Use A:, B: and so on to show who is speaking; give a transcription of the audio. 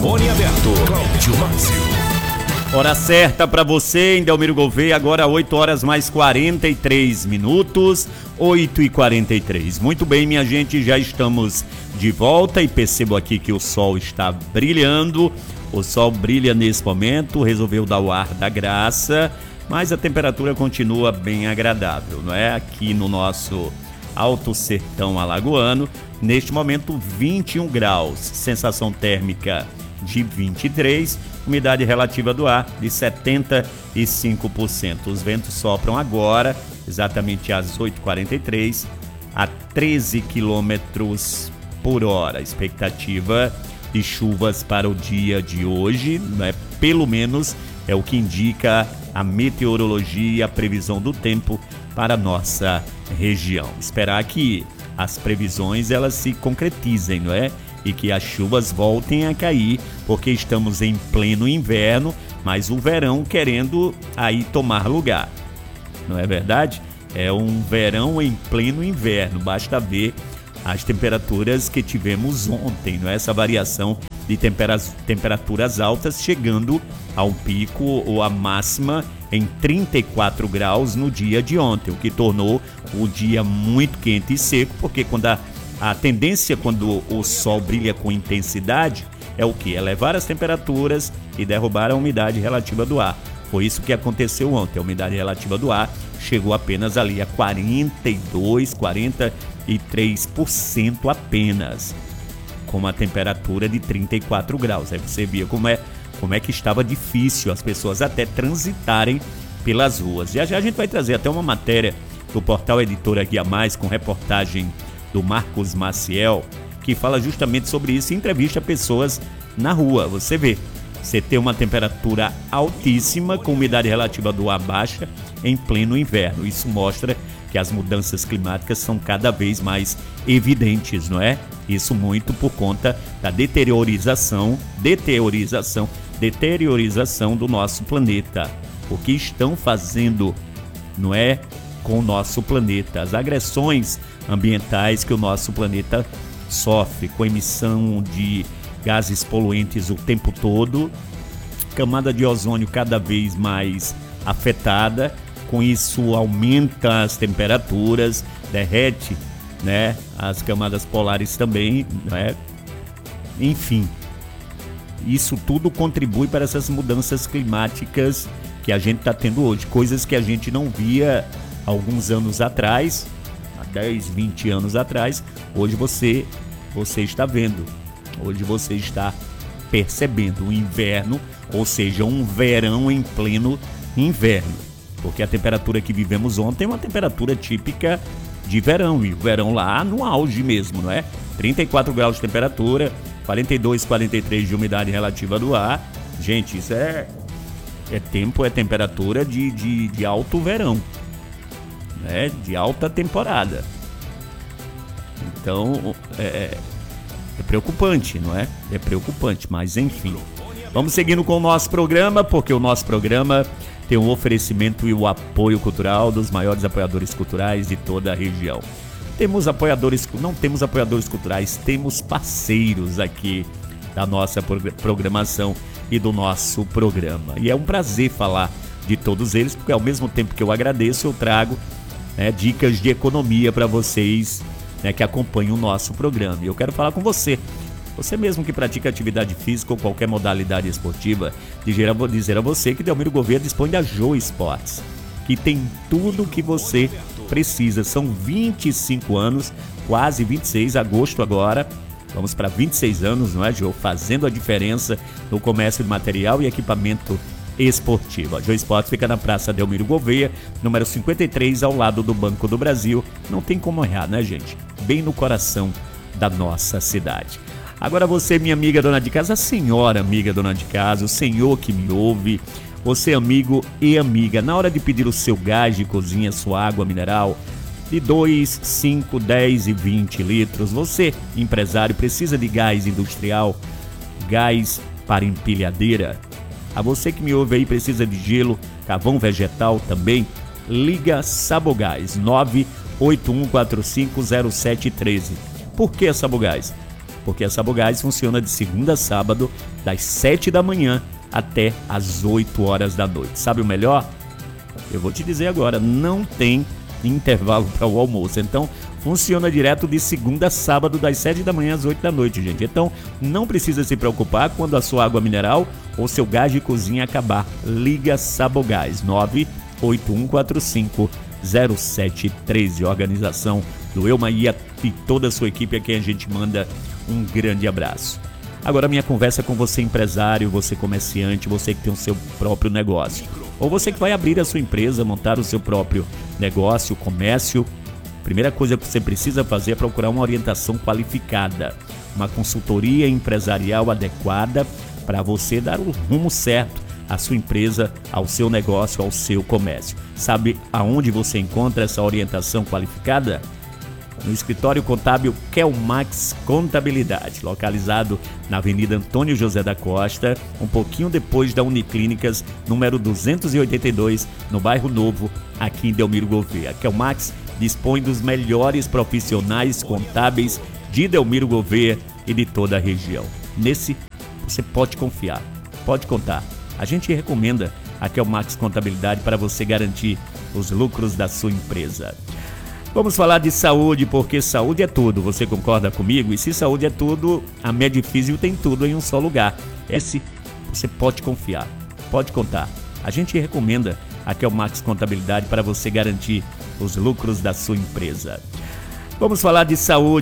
A: Microfone aberto. Cláudio Márcio.
B: Hora certa para você em Delmiro Gouveia, agora 8 horas mais 43 minutos, 8h43. Muito bem, minha gente, já estamos de volta e percebo aqui que o sol está brilhando. O sol brilha nesse momento, resolveu dar o ar da graça, mas a temperatura continua bem agradável, não é? Aqui no nosso Alto Sertão Alagoano, neste momento 21 graus, sensação térmica de 23, umidade relativa do ar de 75%. Os ventos sopram agora, exatamente às 8h43, a 13 km por hora. Expectativa de chuvas para o dia de hoje, né? Pelo menos é o que indica a meteorologia, a previsão do tempo para a nossa região. Esperar que as previsões elas se concretizem, não é? E que as chuvas voltem a cair, porque estamos em pleno inverno, mas o verão querendo aí tomar lugar. Não é verdade? É um verão em pleno inverno, basta ver as temperaturas que tivemos ontem, não é? Essa variação de temperaturas altas chegando a um pico ou a máxima em 34 graus no dia de ontem, o que tornou o dia muito quente e seco, porque quando a tendência quando o sol brilha com intensidade é o que? Elevar as temperaturas e derrubar a umidade relativa do ar. Foi isso que aconteceu ontem. A umidade relativa do ar chegou apenas ali a 43% apenas, com uma temperatura de 34 graus. Aí você via como é que estava difícil as pessoas até transitarem pelas ruas. Já já a gente vai trazer até uma matéria do portal Editora Guia Mais, com reportagem do Marcos Maciel, que fala justamente sobre isso e entrevista pessoas na rua. Você vê, você tem uma temperatura altíssima com umidade relativa do ar baixa em pleno inverno. Isso mostra que as mudanças climáticas são cada vez mais evidentes, não é? Isso muito por conta da deteriorização do nosso planeta. O que estão fazendo, não é, com o nosso planeta? As agressões ambientais que o nosso planeta sofre, com emissão de gases poluentes o tempo todo, camada de ozônio cada vez mais afetada, com isso aumenta as temperaturas, derrete, né, as camadas polares também, né? Enfim, isso tudo contribui para essas mudanças climáticas que a gente está tendo hoje, coisas que a gente não via há alguns anos atrás, há 10, 20 anos atrás. Hoje você está vendo, hoje você está percebendo o inverno, ou seja, um verão em pleno inverno, porque a temperatura que vivemos ontem é uma temperatura típica de verão, e o verão lá no auge mesmo, não é? 34 graus de temperatura, 42, 43 de umidade relativa do ar. Gente, isso é temperatura de alto verão, né? De alta temporada. Então, é preocupante, não é? É preocupante, mas enfim. Vamos seguindo com o nosso programa, porque o nosso programa tem o oferecimento e o apoio cultural dos maiores apoiadores culturais de toda a região. Não temos apoiadores culturais, temos parceiros aqui da nossa programação e do nosso programa. E é um prazer falar de todos eles, porque ao mesmo tempo que eu agradeço, eu trago, né, dicas de economia para vocês, né, que acompanham o nosso programa. E eu quero falar com você mesmo que pratica atividade física ou qualquer modalidade esportiva, dizer a você que Delmiro Gouveia dispõe da Jô Esportes, que tem tudo o que você precisa. São 25 anos, quase 26, agosto agora, vamos para 26 anos, não é, Jô? Fazendo a diferença no comércio de material e equipamento esportivo. A Jô Esportes fica na Praça Delmiro Gouveia, número 53, ao lado do Banco do Brasil. Não tem como errar, né, gente? Bem no coração da nossa cidade. Agora você, minha amiga dona de casa, a senhora amiga dona de casa, o senhor que me ouve, você amigo e amiga, na hora de pedir o seu gás de cozinha, sua água mineral, de 2, 5, 10 e 20 litros, você, empresário, precisa de gás industrial, gás para empilhadeira, a você que me ouve aí precisa de gelo, carvão vegetal também, liga Sabogás, 981450713. Por que Sabogás? porque a Sabogás funciona de segunda a sábado, das 7 da manhã até as 8 horas da noite. Sabe o melhor? Eu vou te dizer agora, não tem intervalo para o almoço. Então, funciona direto de segunda a sábado, das 7 da manhã às 8 da noite, gente. Então, não precisa se preocupar quando a sua água mineral ou seu gás de cozinha acabar. Liga Sabogás, 981450713. Organização do Elmaia e toda a sua equipe, a quem a gente manda um grande abraço. Agora, minha conversa com você, empresário, você comerciante, você que tem o seu próprio negócio, ou você que vai abrir a sua empresa, montar o seu próprio negócio, comércio. Primeira coisa que você precisa fazer é procurar uma orientação qualificada, uma consultoria empresarial adequada para você dar o rumo certo à sua empresa, ao seu negócio, ao seu comércio. Sabe aonde você encontra essa orientação qualificada? No escritório contábil Kelmax Contabilidade, localizado na Avenida Antônio José da Costa, um pouquinho depois da Uniclínicas, número 282, no bairro Novo, aqui em Delmiro Gouveia. A Kelmax dispõe dos melhores profissionais contábeis de Delmiro Gouveia e de toda a região. Nesse, você pode confiar, pode contar. A gente recomenda a Kelmax Contabilidade para você garantir os lucros da sua empresa. Vamos falar de saúde, porque saúde é tudo, você concorda comigo? E se saúde é tudo, a Medifísio tem tudo em um só lugar. Esse você pode confiar, pode contar. A gente recomenda a Kelmax Contabilidade para você garantir os lucros da sua empresa. Vamos falar de saúde.